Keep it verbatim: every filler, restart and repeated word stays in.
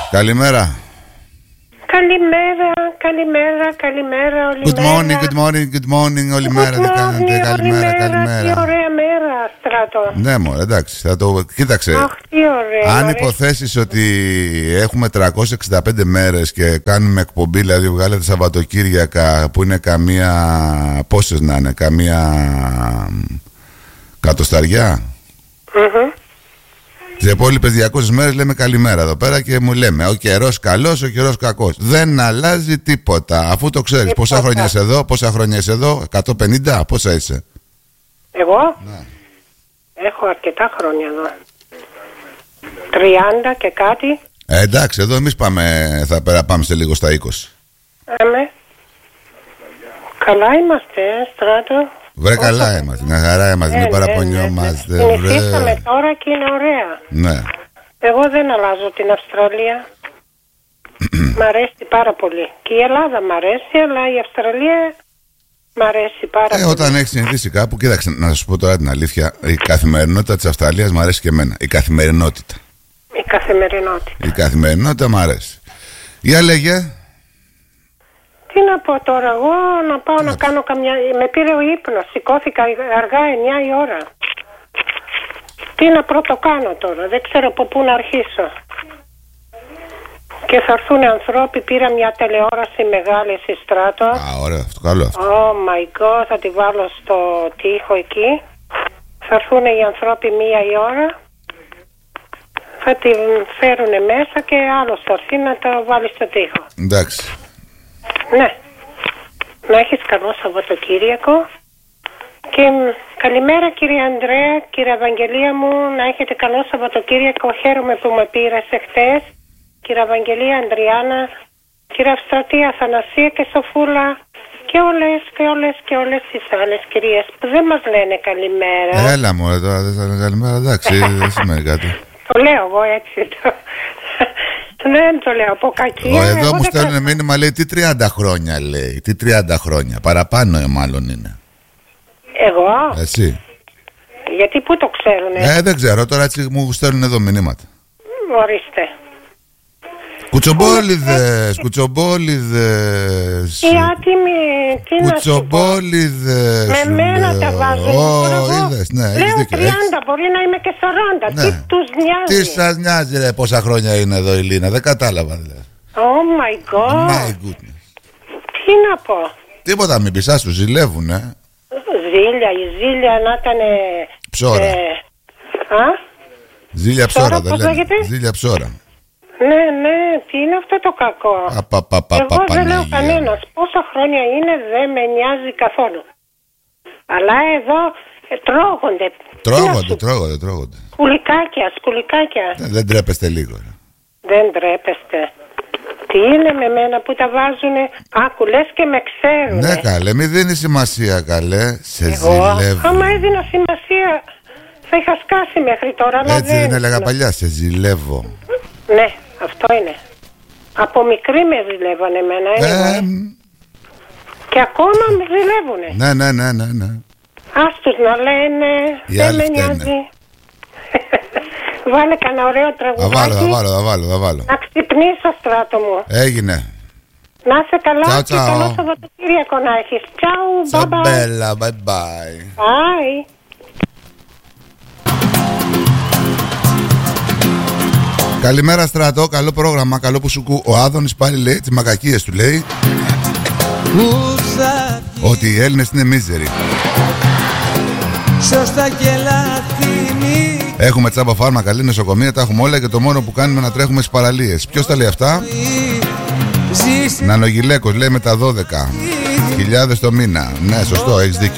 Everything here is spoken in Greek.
Καλημέρα. Καλημέρα, καλημέρα, καλημέρα όλη Good μέρα. morning, good morning, good morning όλη Good μέρα. Τι morning, κάνετε, καλημέρα, όλη καλημέρα. Τι ωραία μέρα, Στράτο. Ναι, μωρέ, εντάξει, θα το... Κοίταξε, Αχ, τι ωραία. αν ωραία. υποθέσεις ότι έχουμε τριακόσιες εξήντα πέντε μέρες και κάνουμε εκπομπή, δηλαδή βγάλετε Σαββατοκύριακα που είναι καμία, πόσες να είναι, καμία κατοσταριά. Mm-hmm. Τις υπόλοιπες διακόσιες μέρες λέμε καλημέρα εδώ πέρα και μου λέμε ο καιρός καλός, ο καιρός κακός. Δεν αλλάζει τίποτα, αφού το ξέρεις. Τίποτα. Πόσα χρόνια είσαι εδώ, πόσα χρόνια είσαι εδώ, εκατόν πενήντα, πόσα είσαι? Εγώ Ναι. έχω αρκετά χρόνια εδώ. τριάντα και κάτι. Ε, εντάξει, εδώ εμείς πάμε, θα πέρα πάμε σε λίγο στα είκοσι. Αμέ. Καλά είμαστε, ε, Στράτο. Βρε καλά είμαστε, μια χαρά είμαστε, μην παραπονιόμαστε. Συνηθίσαμε τώρα και είναι ωραία. Ναι. Εγώ δεν αλλάζω την Αυστραλία. Μ' αρέσει πάρα πολύ. Και η Ελλάδα μ' αρέσει, αλλά η Αυστραλία μ' αρέσει πάρα Ε, πολύ. όταν έχεις συνηθίσει κάπου, κοίταξε, να σου πω τώρα την αλήθεια, η καθημερινότητα της Αυστραλίας μου αρέσει και εμένα. Η καθημερινότητα. Η καθημερινότητα. Η καθημερινότητα μου αρέσει. Για λέγε. Τι να πω τώρα, εγώ να πάω να κάνω καμιά... Με πήρε ο ύπνος, σηκώθηκα αργά εννιά η ώρα. Τι να πρώτο κάνω τώρα, δεν ξέρω από πού να αρχίσω. Και θα έρθουν ανθρώποι, πήρα μια τηλεόραση μεγάλη στη Στράτο. Α, ωραία, αυτό καλό αυτό. Oh my god, θα τη βάλω στο τοίχο εκεί. Θα έρθουν οι ανθρώποι μία η ώρα. Θα τη φέρουν μέσα και άλλος θα έρθει να το βάλει στο τοίχο. Εντάξει. Ναι. Να έχεις καλό Σαββατοκύριακο. Και καλημέρα κύριε Ανδρέα, κύριε Ευαγγελία μου, να έχετε καλό Σαββατοκύριακο. Χαίρομαι που με πήρες εχθές. Κύριε Ευαγγελία, Ανδριάννα, κύριε Αυστρατεία, Αθανασία και Σοφούλα και όλες και όλες και όλες τις άλλες κυρίες που δεν μας λένε καλημέρα. Έλα μου, τώρα δεν θα λένε καλημέρα, εντάξει, δεν σημαίνει κάτι. Το λέω εγώ έτσι. Το... Δεν το λέω από κακία. Ο, εδώ μου στέλνουν μήνυμα, λέει, τι τριάντα χρόνια, λέει, τι τριάντα χρόνια, παραπάνω μάλλον είναι. Εγώ? Εσύ. Γιατί πού το ξέρουνε? Ε, δεν ξέρω, τώρα έτσι μου στέλνουν εδώ μηνύματα. Ορίστε. Κουτσομπόλιδες, κουτσομπόλιδες. Τι άτιμοι, τι να σου πω. Κουτσομπόλιδες. Με μένα τα βάζουν. Ω, είδες, ναι, έχεις λέω δίκιο. τριάντα, μπορεί να είμαι και σαράντα. Ναι. Τι τους νοιάζει? Τι σας νοιάζει, ρε, πόσα χρόνια είναι εδώ η Λίνα, δεν κατάλαβα δηλαδή. Oh my god. My goodness. Τι να πω. Τίποτα μην πεις, άστο, ζηλεύουνε. Ζήλια, η ζήλια να ήταν. Ψώρα. Ε, α? Ζήλια Ψώρα, ψώρα δεν πώς λένε. λέγεται? Ζήλια ψώρα. Ναι, ναι, τι είναι αυτό το κακό. Απα, πα, πα, Εγώ πα, δεν λέω Παναγία. κανένας. Πόσα χρόνια είναι δεν με νοιάζει καθόλου. Αλλά εδώ ε, τρώγονται. Τρώγονται, τρώγονται, τρώγονται. Σκουλικάκια, σκουλικάκια. Ε, Δεν τρέπεστε λίγο. Ρε. Δεν τρέπεστε. Τι είναι με μένα που τα βάζουνε. Άκου, λες και με ξέρουν. Ναι, καλέ, μη δίνει σημασία, καλέ. Σε ζηλεύω. Άμα έδινα σημασία θα είχα σκάσει μέχρι τώρα. Αλλά Έτσι δεν δεν έλεγα παλιά, σε ζηλεύω. Ναι, αυτό είναι. Από μικρή με ζηλεύανε εμένα. Ε, anyway. Και ακόμα με ζηλεύουνε. ναι, ναι, ναι, ναι, ναι. Ας τους να λένε. Οι Δεν άλλοι με φταίνε. νοιάζει. Βάλε κανένα ωραίο Θα τραγουδάκι. βάλω, θα βάλω, θα βάλω, θα βάλω. Να ξυπνήσω, Στράτο μου. Έγινε. Να είσαι καλά Ciao, και ciao. καλό Σαββατοκύριακο να έχεις. Ciao, bye bye. Σαμπέλα, bye bye. Bye. Καλημέρα Στράτο, καλό πρόγραμμα, καλό που σου κου. Ο Άδωνης πάλι λέει, τις μακακίες του λέει ότι οι Έλληνες είναι μίζεροι. Σωστά και λάθη. Έχουμε τσάμπα φάρμακα, καλή νοσοκομεία, τα έχουμε όλα και το μόνο που κάνουμε είναι να τρέχουμε στις παραλίες. Ποιος τα λέει αυτά? Νανογιλέκος λέει με τα δώδεκα χιλιάδες το μήνα. Ναι, σωστό, έχεις δίκιο.